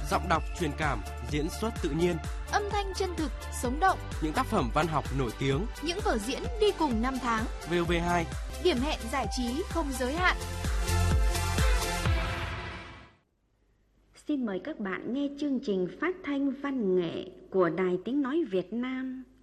Giọng đọc truyền cảm, diễn xuất tự nhiên, âm thanh chân thực, sống động. Những tác phẩm văn học nổi tiếng, những vở diễn đi cùng năm tháng. VOV2, điểm hẹn giải trí không giới hạn. Xin mời các bạn nghe chương trình phát thanh văn nghệ của Đài Tiếng Nói Việt Nam.